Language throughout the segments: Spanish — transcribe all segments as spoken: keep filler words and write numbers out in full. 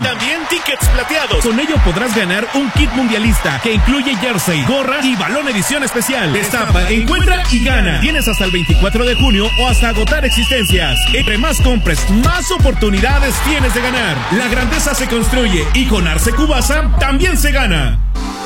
También tickets plateados. Con ello podrás ganar un kit mundialista que incluye jersey, gorra y balón edición especial. Destapa, encuentra y gana. Tienes hasta el veinticuatro de junio o hasta agotar existencias. Entre más compres, más oportunidades tienes de ganar. La grandeza se construye y con Arce Cubasa también se gana.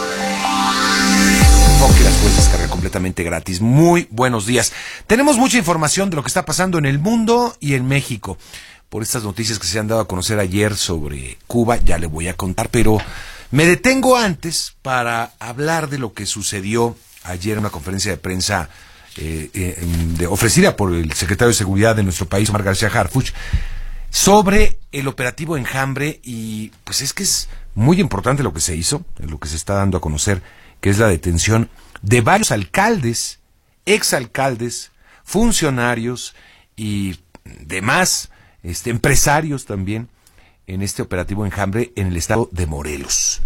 Que las puedes descargar completamente gratis. Muy buenos días. Tenemos mucha información de lo que está pasando en el mundo y en México. Por estas noticias que se han dado a conocer ayer sobre Cuba, ya le voy a contar, pero me detengo antes para hablar de lo que sucedió ayer en una conferencia de prensa eh, eh, de, ofrecida por el secretario de Seguridad de nuestro país, Omar García Harfuch, sobre el operativo Enjambre. Y pues es que es muy importante lo que se hizo, lo que se está dando a conocer, que es la detención de varios alcaldes, exalcaldes, funcionarios y demás este, empresarios también en este operativo Enjambre en el estado de Morelos.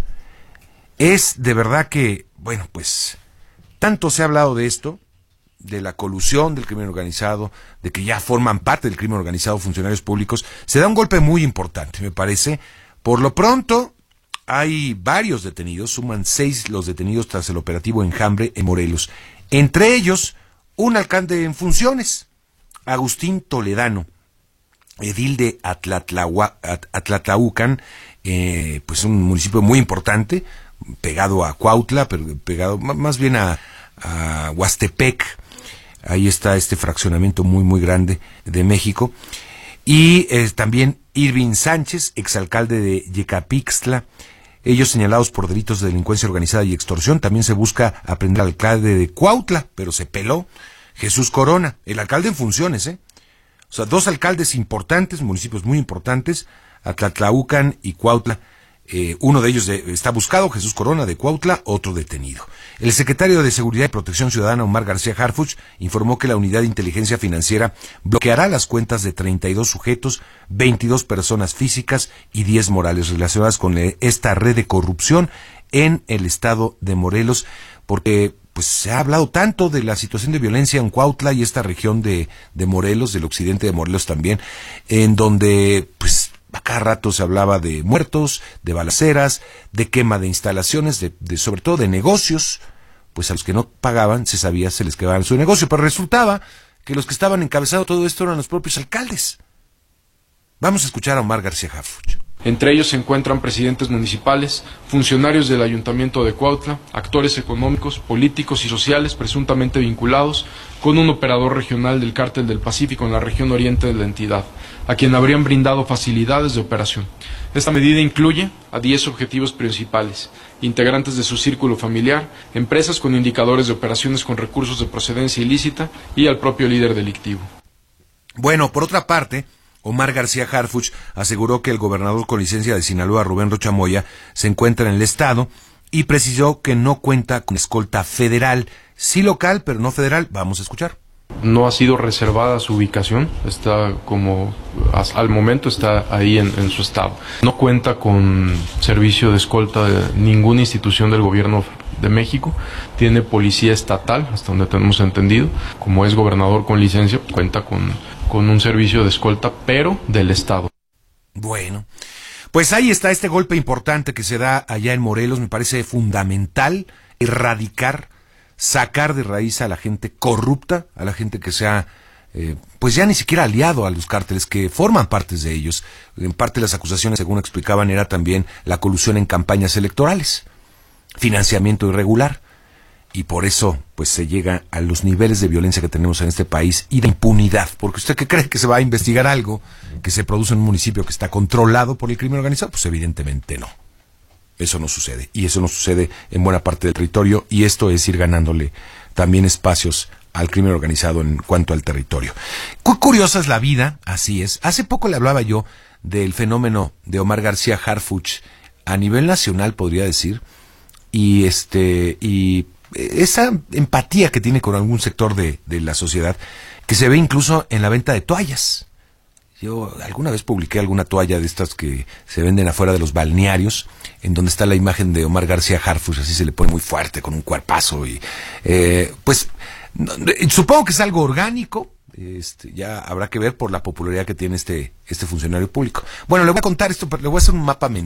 Es de verdad que, bueno, pues tanto se ha hablado de esto, de la colusión del crimen organizado, de que ya forman parte del crimen organizado funcionarios públicos. Se da un golpe muy importante, me parece. Por lo pronto, hay varios detenidos, suman seis los detenidos tras el operativo Enjambre en Morelos. Entre ellos, un alcalde en funciones, Agustín Toledano, edil de Atlatlahua, At, Atlatlaucan, eh, pues un municipio muy importante, pegado a Cuautla, pero pegado más bien a, a Huastepec. Ahí está este fraccionamiento muy, muy grande de México. Y eh, también Irving Sánchez, exalcalde de Yecapixtla. Ellos señalados por delitos de delincuencia organizada y extorsión. También se busca aprender al alcalde de Cuautla, pero se peló, Jesús Corona, el alcalde en funciones, ¿eh? O sea, dos alcaldes importantes, municipios muy importantes, Atlatlaucan y Cuautla. Eh, uno de ellos de, está buscado, Jesús Corona de Cuautla, otro detenido. El secretario de Seguridad y Protección Ciudadana, Omar García Harfuch, informó que la Unidad de Inteligencia Financiera bloqueará las cuentas de treinta y dos sujetos, veintidós personas físicas y diez morales relacionadas con esta red de corrupción en el estado de Morelos, porque pues se ha hablado tanto de la situación de violencia en Cuautla y esta región de, de Morelos, del occidente de Morelos también, en donde pues a cada rato se hablaba de muertos, de balaceras, de quema de instalaciones, de, de sobre todo de negocios. Pues a los que no pagaban se sabía se les quedaba su negocio, pero resultaba que los que estaban encabezando todo esto eran los propios alcaldes. Vamos a escuchar a Omar García Harfuch. Entre ellos se encuentran presidentes municipales, funcionarios del Ayuntamiento de Cuautla, actores económicos, políticos y sociales presuntamente vinculados con un operador regional del Cártel del Pacífico en la región oriente de la entidad, a quien habrían brindado facilidades de operación. Esta medida incluye a diez objetivos principales, integrantes de su círculo familiar, empresas con indicadores de operaciones con recursos de procedencia ilícita y al propio líder delictivo. Bueno, por otra parte, Omar García Harfuch aseguró que el gobernador con licencia de Sinaloa, Rubén Rocha Moya, se encuentra en el estado y precisó que no cuenta con escolta federal, sí local, pero no federal. Vamos a escuchar. No ha sido reservada su ubicación, está como al momento está ahí en, en su estado. No cuenta con servicio de escolta de ninguna institución del gobierno de México, tiene policía estatal, hasta donde tenemos entendido. Como es gobernador con licencia, cuenta con, con un servicio de escolta, pero del estado. Bueno, pues ahí está este golpe importante que se da allá en Morelos. Me parece fundamental erradicar, sacar de raíz a la gente corrupta, a la gente que sea, eh, pues ya ni siquiera aliado a los cárteles, que forman partes de ellos. En parte las acusaciones, según explicaban, era también la colusión en campañas electorales, financiamiento irregular, y por eso pues se llega a los niveles de violencia que tenemos en este país y de impunidad. Porque usted que cree que se va a investigar algo que se produce en un municipio que está controlado por el crimen organizado, pues evidentemente no. Eso no sucede, y eso no sucede en buena parte del territorio, y esto es ir ganándole también espacios al crimen organizado en cuanto al territorio. Qué curiosa es la vida, así es. Hace poco le hablaba yo del fenómeno de Omar García Harfuch a nivel nacional, podría decir, y este y esa empatía que tiene con algún sector de, de la sociedad, que se ve incluso en la venta de toallas. Yo alguna vez publiqué alguna toalla de estas que se venden afuera de los balnearios, en donde está la imagen de Omar García Harfuch, así se le pone muy fuerte, con un cuerpazo, y eh, pues no, supongo que es algo orgánico. Este, ya habrá que ver por la popularidad que tiene este este funcionario público. Bueno, le voy a contar esto, pero le voy a hacer un mapa mental.